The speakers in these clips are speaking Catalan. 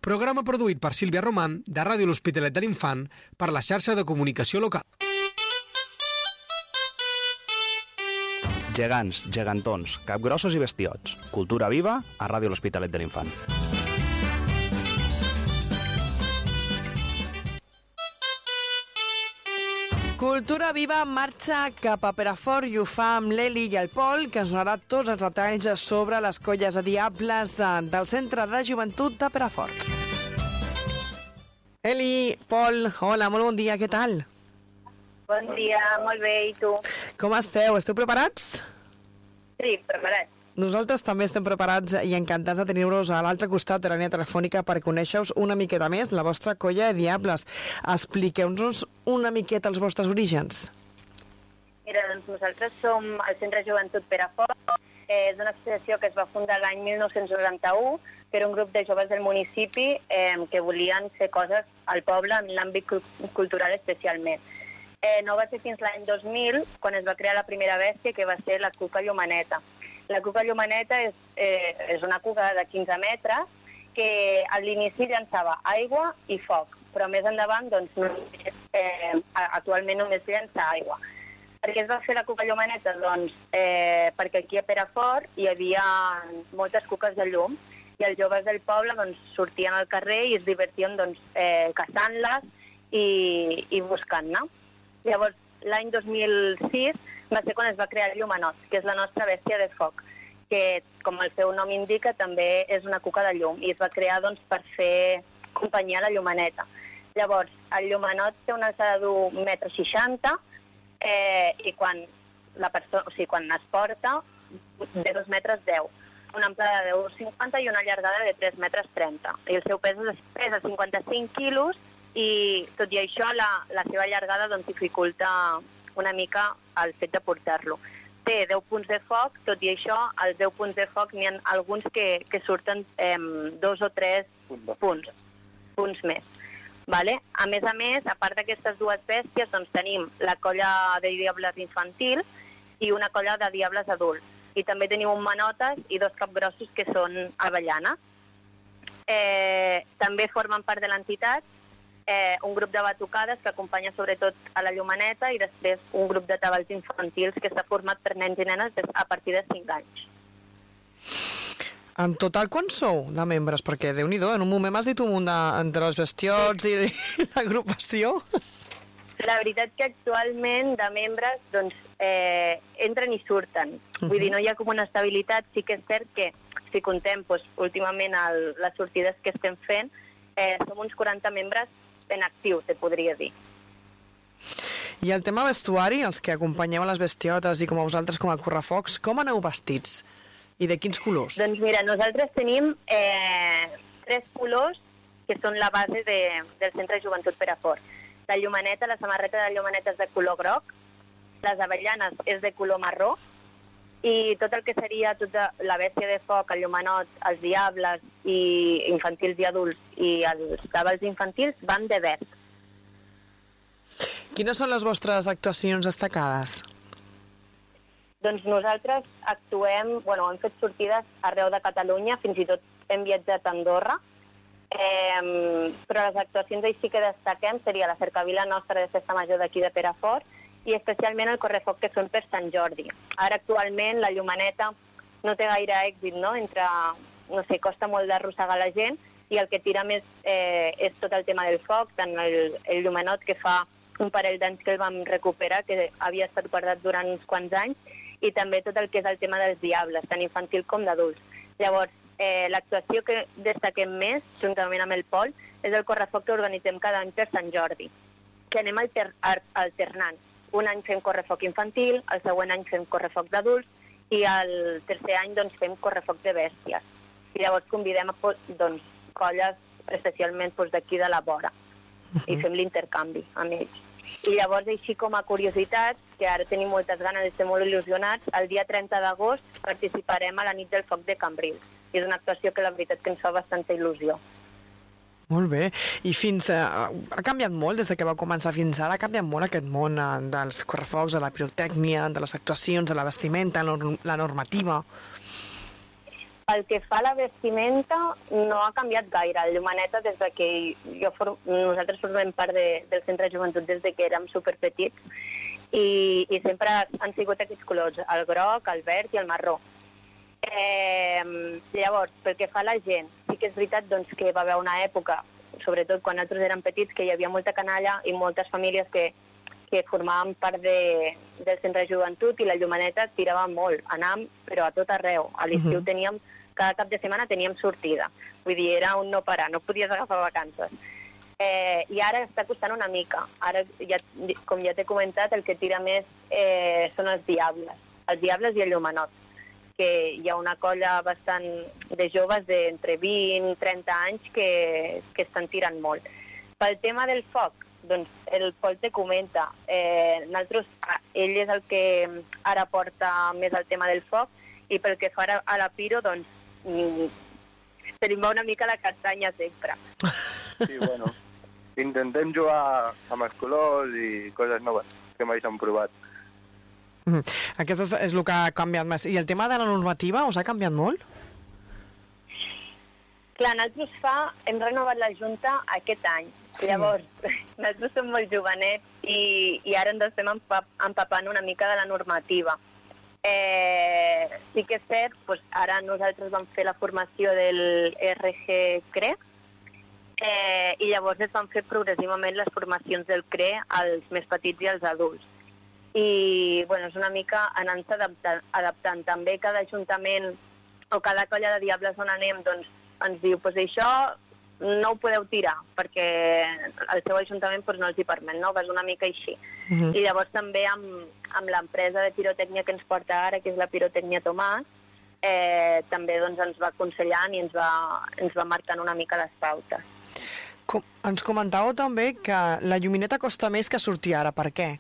Programa produït per Sílvia Román, de Ràdio L'Hospitalet de l'Infant, per la xarxa de comunicació local. Gegants, gegantons, capgrossos i bestiots. Cultura viva a Ràdio L'Hospitalet de l'Infant. Cultura Viva marxa cap a Perafort i ho fa amb l'Eli i el Pol, que ens donarà tots els detalls sobre les colles de diables del Centre de Joventut de Perafort. Eli, Pol, hola, molt bon dia, què tal? Bon dia, molt bé, i tu? Com esteu? Esteu preparats? Sí, preparats. Nosaltres també estem preparats i encantats de tenir-vos a l'altre costat de la línia telefònica per conèixer-vos una miqueta més, la vostra colla de diables. Expliqueu-nos una miqueta els vostres orígens. Mira, doncs nosaltres som el Centre de Joventut Perafort. És una associació que es va fundar l'any 1991 per un grup de joves del municipi que volien fer coses al poble en l'àmbit cultural especialment. No va ser fins l'any 2000 quan es va crear la primera bèstia, que va ser la cuca llumaneta. La cuca llumaneta és una cuca de 15 metres que a l'inici llançava aigua i foc, però més endavant doncs, actualment només llença aigua. Per què es va fer la cuca llumaneta? Doncs perquè aquí a Perafort hi havia moltes cuques de llum i els joves del poble doncs, sortien al carrer i es divertien doncs, caçant-les i buscant-ne. Llavors, l'any 2006 va ser quan es va crear el Llumenot, que és la nostra bèstia de foc, que, com el seu nom indica, també és una cuca de llum i es va crear doncs, per fer companyia a la llumaneta. Llavors, el Llumenot té una alçada d'1,60 m i quan es porta, de 2,10 m, una amplada de 1,50 m i una llargada de 3,30 m. I el seu pes pesa 55 quilos i, tot i això, la seva llargada doncs, dificulta una mica el fet de portar-lo. Té 10 punts de foc, tot i això, als 10 punts de foc n'hi ha alguns que surten 2 o 3 punts més. Vale? A més, a part d'aquestes dues bèsties, doncs, tenim la colla de diables infantil i una colla de diables adults. I també tenim un manotes i 2 capgrossos que són avellanes. També formen part de l'entitat un grup de batucades que acompanya sobretot a la llumaneta i després un grup de tabals infantils que està format per nens i nenes a partir de 5 anys. En total, quants sou de membres? Perquè, Déu-n'hi-do, en un moment m'has dit un munt entre els bestiots i l'agrupació. La veritat que actualment de membres doncs, entren i surten. Vull dir, no hi ha com una estabilitat. Sí que és cert que, si contem doncs, últimament les sortides que estem fent, som uns 40 membres en actiu, te podria dir. I el tema vestuari, els que acompanyeu a les bestiotes i com a vosaltres com a correfocs, com aneu vestits? I de quins colors? Doncs mira, nosaltres tenim 3 colors que són la base del Centre de Joventut Perafort. La llumaneta, la samarreta de llumaneta és de color groc, les avellanes és de color marró i tot el que seria tota la bèstia de foc, el llumenot, els diables i infantils i adults i els tabals infantils van de verd. Quines són les vostres actuacions destacades? Doncs nosaltres actuem, hem fet sortides arreu de Catalunya, fins i tot hem viatjat a Andorra, però les actuacions així que destaquem seria la cercavila nostra de Festa Major d'aquí de Perafort i especialment el correfoc que són per Sant Jordi. Ara actualment la llumaneta no té gaire èxit, no? Costa molt d'arrossegar la gent i el que tira més és tot el tema del foc, tant el llumenot que fa un parell d'anys que el vam recuperar, que havia estat guardat durant uns quants anys, i també tot el que és el tema dels diables, tant infantil com d'adults. Llavors, l'actuació que destaquem més, juntament amb el Pol, és el correfoc que organitzem cada any per Sant Jordi, que anem alternant. Un any fem correfoc infantil, el següent any fem correfoc d'adults i el tercer any doncs, fem correfoc de bèsties. I llavors convidem colles especialment d'aquí de la vora i fem l'intercanvi amb ells. I llavors, així com a curiositat, que ara tenim moltes ganes de ser molt il·lusionats, el dia 30 d'agost participarem a la nit del foc de Cambrils. I és una actuació que la veritat que ens fa bastanta il·lusió. Molt bé. I ha canviat molt des que va començar fins ara? Ha canviat molt aquest món dels correfocs, de la pirotècnia, de les actuacions, de la vestimenta, la normativa? Pel que fa a la vestimenta, no ha canviat gaire. El Llumaneta, des de que nosaltres formem part del Centre de Joventut des de que érem superpetits, i sempre han sigut aquests colors, el groc, el verd i el marró. Llavors, pel que fa a la gent, sí que és veritat doncs, que va haver una època, sobretot quan nosaltres érem petits, que hi havia molta canalla i moltes famílies que formaven part del Centre de Joventut, i la Llumaneta tirava molt, anàvem però a tot arreu. A l'estiu cada cap de setmana teníem sortida. Vull dir, era un no parar, no podies agafar vacances. I ara està costant una mica. Ara, com ja t'he comentat, el que tira més són els diables i el llumenot, que hi ha una colla bastant de joves d'entre 20 i 30 anys que estan tirant molt. Pel tema del foc, doncs el Pol te comenta, ell és el que ara porta més el tema del foc, i pel que fa a la piro, doncs se li va una mica la castanya sempre. Sí, bueno, intentem jugar amb els colors i coses noves que mai s'han provat. Aquest és el que ha canviat més. I el tema de la normativa us ha canviat molt? Clar, nosaltres hem renovat la Junta aquest any. Sí. Llavors, nosaltres som molt jovenets i ara ens estem empapant una mica de la normativa. Sí que és cert, doncs ara nosaltres vam fer la formació del RG CRE, i llavors es van fer progressivament les formacions del CRE als més petits i als adults. I bueno, és una mica anant-se adaptant. També cada ajuntament o cada colla de diables on anem doncs, ens diu, doncs això no ho podeu tirar, perquè el seu ajuntament doncs, no els hi permet, no? És una mica així. I llavors també amb l'empresa de pirotècnia que ens porta ara, que és la Pirotècnia Tomàs, també doncs, ens va aconsellant i ens va marcant una mica les pautes. Ens comentàveu també que la llumineta costa més que sortir ara. Per què?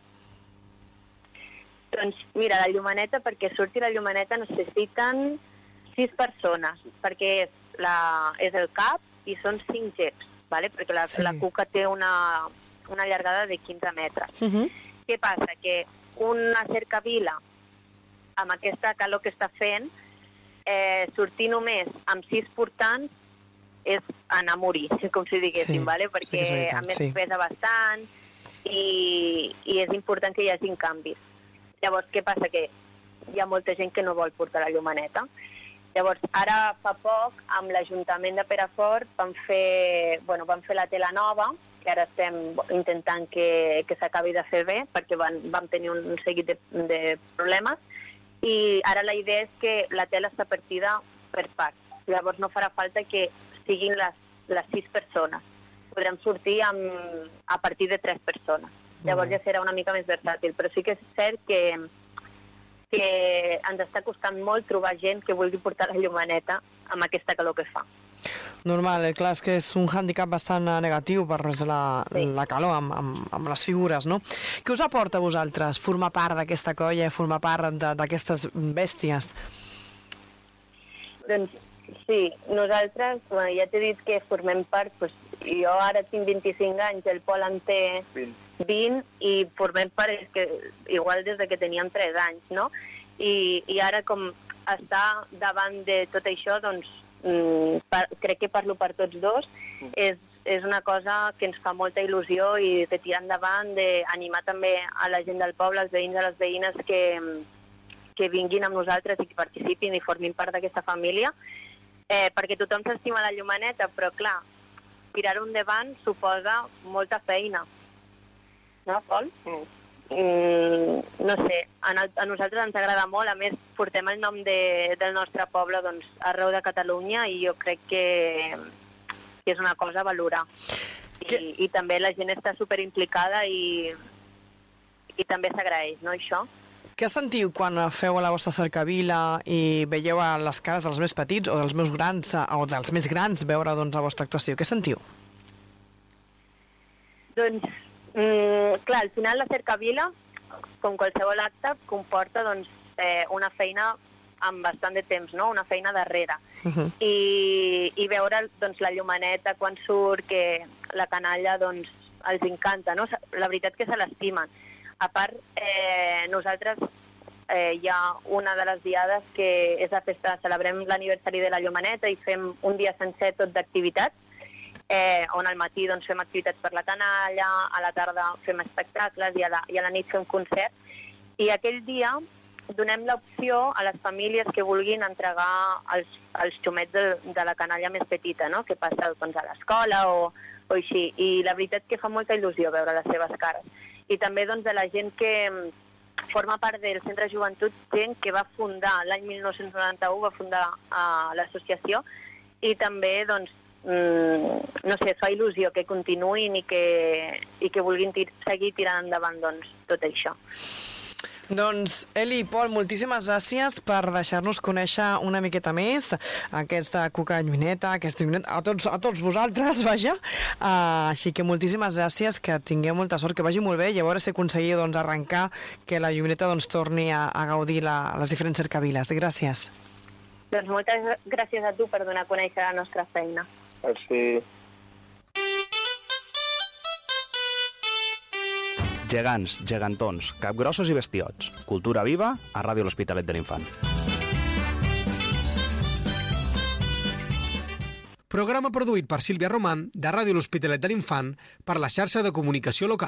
Doncs mira, la llumaneta, perquè surti la llumaneta necessiten 6 persones, perquè és el cap i són 5 geps, ¿vale? Perquè la cuca té una llargada de 15 metres. Què passa? Que una cercavila, amb aquesta calor que està fent, sortir només amb 6 portants és anar a morir, com si diguéssim, ¿vale? Perquè a més pesa bastant i és important que hi hagi canvis. Llavors, què passa? Que hi ha molta gent que no vol portar la llumaneta. Llavors, ara fa poc, amb l'Ajuntament de Perafort, van fer la tela nova, que ara estem intentant que s'acabi de fer bé, perquè vam tenir un seguit de problemes, i ara la idea és que la tela està partida per parts. Llavors no farà falta que siguin les 6 persones. Podrem sortir a partir de 3 persones. Llavors ja serà una mica més versàtil, però sí que és cert que ens està costant molt trobar gent que vulgui portar la llumaneta amb aquesta calor que fa. Normal, clar, és que és un hàndicap bastant negatiu per la calor amb les figures, no? Què us aporta a vosaltres formar part d'aquesta colla, formar part d'aquestes bèsties? Doncs sí, nosaltres, ja t'he dit que formem part, jo ara tinc 25 anys, el Pol en té 20 i formem part igual des que teníem 3 anys, no? I ara com està davant de tot això, doncs crec que parlo per tots dos, és una cosa que ens fa molta il·lusió i de tirar endavant, d'animar també a la gent del poble, als veïns i a les veïnes que vinguin amb nosaltres i que participin i formin part d'aquesta família, perquè tothom s'estima la llumaneta, però clar, tirar-ho endavant suposa molta feina. No, Pol? No sé, a nosaltres ens agrada molt, a més portem el nom del nostre poble doncs, arreu de Catalunya i jo crec que és una cosa a valorar. I també la gent està superimplicada i també s'agraeix, no, això? Què sentiu quan feu la vostra cercavila i veieu a les cares dels més petits o dels més grans veure doncs, la vostra actuació? Què sentiu? Doncs clar, al final la cercavila, com qualsevol acte, comporta doncs, una feina amb bastant de temps, no? Una feina darrere. I veure doncs, la llumaneta quan surt, que la canalla doncs, els encanta, no? La veritat que se l'estimen. A part, nosaltres hi ha una de les diades que és la festa, celebrem l'aniversari de la Llumeneta i fem un dia sencer tot d'activitats, on al matí doncs, fem activitats per la canalla, a la tarda fem espectacles i a la nit fem concerts. I aquell dia donem l'opció a les famílies que vulguin entregar els xumets de la canalla més petita, no? Que passa doncs, a l'escola o així. I la veritat que fa molta il·lusió veure les seves cares. I també doncs, de la gent que forma part del Centre de Joventut, gent que va fundar l'any 1991, va fundar l'associació, i també doncs, no sé, fa il·lusió que continuïn i que vulguin seguir tirant endavant doncs, tot això. Doncs, Eli i Pol, moltíssimes gràcies per deixar-nos conèixer una miqueta més aquesta cuca llumeneta, a tots vosaltres, vaja. Així que moltíssimes gràcies, que tingueu molta sort, que vagi molt bé i a veure si aconseguiu doncs, arrencar que la llumeneta doncs, torni a gaudir les diferents cercaviles. Gràcies. Doncs moltes gràcies a tu per donar a conèixer la nostra feina. Merci. Gegants, gegantons, capgrossos i bestiots. Cultura viva a Ràdio L'Hospitalet de l'Infant. Programa produït per Sílvia Román, de Ràdio L'Hospitalet de l'Infant, per la xarxa de comunicació local.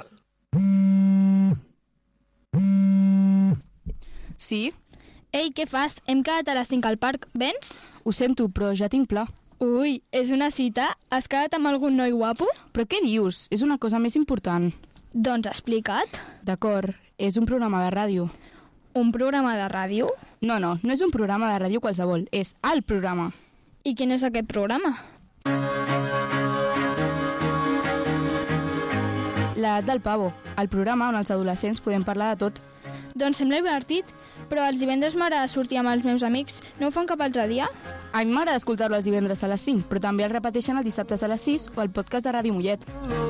Sí? Ei, què fas? Hem quedat a les 5 al parc. Vens? Ho sento, però ja tinc pla. Ui, és una cita? Has quedat amb algun noi guapo? Però què dius? És una cosa més important. Doncs explica't. D'acord, és un programa de ràdio. Un programa de ràdio? No és un programa de ràdio qualsevol, és el programa. I quin és aquest programa? L'edat del pavo, el programa on els adolescents podem parlar de tot. Doncs sembla divertit, però els divendres m'agrada sortir amb els meus amics. No ho fan cap altre dia? A mi m'agrada escoltar-lo els divendres a les 5, però també el repeteixen els dissabtes a les 6 o el podcast de Ràdio Mollet.